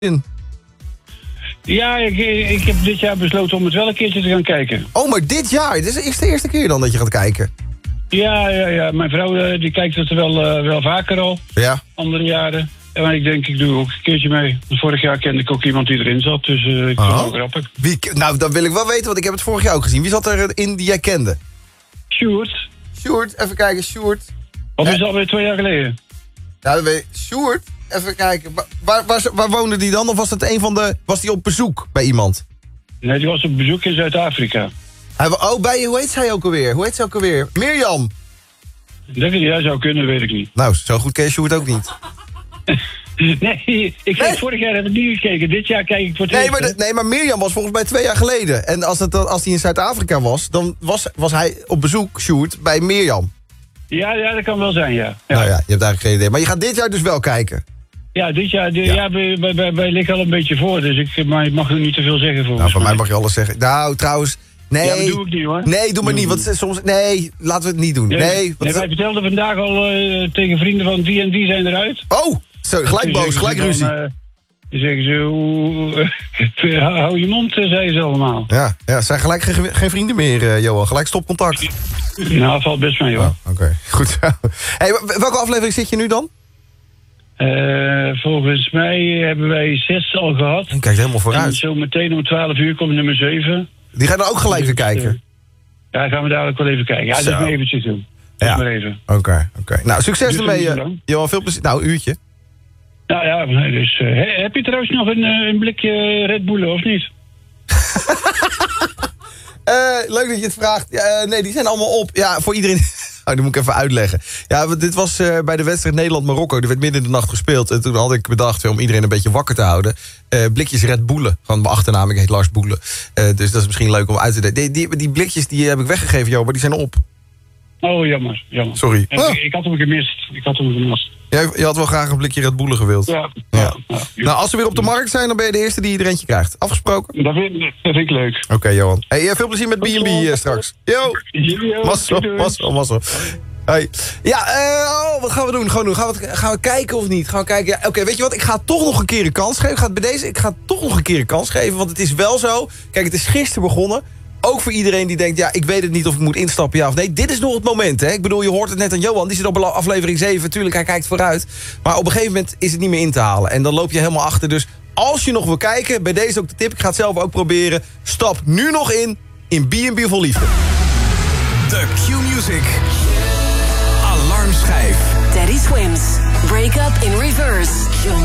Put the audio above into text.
in. Ja, ik heb dit jaar besloten om het wel een keertje te gaan kijken. Oh, maar dit jaar? Dit is de eerste keer dan dat je gaat kijken? Ja. Mijn vrouw die kijkt het wel vaker al. Ja. Andere jaren. En ik denk, ik doe ook een keertje mee. Vorig jaar kende ik ook iemand die erin zat, dus ik vond het ook grappig. Nou, dat wil ik wel weten, want ik heb het vorig jaar ook gezien. Wie zat erin die jij kende? Sjoerd. Sjoerd, even kijken, Sjoerd. Of is dat alweer 2 jaar geleden? Nou, Sjoerd, even kijken. Waar woonde die dan? Of was het was die op bezoek bij iemand? Nee, die was op bezoek in Zuid-Afrika. Hoe heet zij ook alweer? Mirjam. Denk je, ja, zou kunnen, weet ik niet. Nou, zo goed ken je Sjoerd ook niet. Nee, vorig jaar heb ik niet gekeken. Dit jaar kijk ik voor het eerst. Nee, maar Mirjam was volgens mij 2 jaar geleden. En als hij in Zuid-Afrika was, dan was hij op bezoek, Sjoerd, bij Mirjam. Ja, dat kan wel zijn, ja. Nou ja, je hebt eigenlijk geen idee. Maar je gaat dit jaar dus wel kijken? Ja, dit jaar, wij liggen al een beetje voor, dus ik mag er niet te veel zeggen voor. Nou, van mij mag je alles zeggen. Nou, trouwens, nee. Ja, dat doe ik niet, hoor. Nee, doe maar niet, want soms... Nee, laten we het niet doen. Nee, wij vertelden vandaag al tegen vrienden van die en die zijn eruit. Oh, zo, gelijk boos, gelijk ruzie. Dan zeggen ze, hou je mond, zeiden ze allemaal. Ja, zijn gelijk geen vrienden meer, Johan. Gelijk stopcontact. Nou, valt best mee, hoor. Oh, Oké, goed. Hey, welke aflevering zit je nu dan? Volgens mij hebben wij 6 al gehad. En kijk helemaal vooruit. En zo meteen om 12 uur komt nummer 7. Die gaan dan ook gelijk weer kijken? Ja, gaan we dadelijk wel even kijken. Ja, dat is maar eventjes doen. Ja. Maar even. Oké. Nou, succes ermee, Johan. Veel plezier. Nou, een uurtje. Nou ja, dus heb je trouwens nog een blikje Red Bull of niet? Leuk dat je het vraagt. Nee, die zijn allemaal op. Ja, voor iedereen... Oh, dat moet ik even uitleggen. Ja, dit was bij de wedstrijd Nederland-Marokko. Die werd midden in de nacht gespeeld. En toen had ik bedacht, om iedereen een beetje wakker te houden... blikjes Red Bullen. Gewoon mijn achternaam, ik heet Lars Boelen. Dus dat is misschien leuk om uit te delen. Die blikjes die heb ik weggegeven, joh, maar die zijn op. Oh, jammer. Sorry. Ik had hem gemist. Je had wel graag een blikje Red Bullen gewild. Ja. Nou, als ze weer op de markt zijn, dan ben je de eerste die er eentje krijgt. Afgesproken? Dat vind ik leuk. Oké, Johan. Hey, veel plezier met B&B straks. Yo! Mazzel. Hey. Ja, wat gaan we doen? Gaan we kijken of niet? Gaan we kijken? Ja, Oké, weet je wat? Ik ga toch nog een keer een kans geven. Ik ga toch nog een keer een kans geven. Want het is wel zo. Kijk, het is gisteren begonnen. Ook voor iedereen die denkt, ja, ik weet het niet of ik moet instappen, ja of nee. Dit is nog het moment, hè. Ik bedoel, je hoort het net aan Johan. Die zit op aflevering 7. Tuurlijk, hij kijkt vooruit. Maar op een gegeven moment is het niet meer in te halen. En dan loop je helemaal achter. Dus als je nog wil kijken, bij deze ook de tip. Ik ga het zelf ook proberen. Stap nu nog in B&B Vol Liefde. The Q-Music Alarmschijf. Teddy Swims. Break Up in Reverse.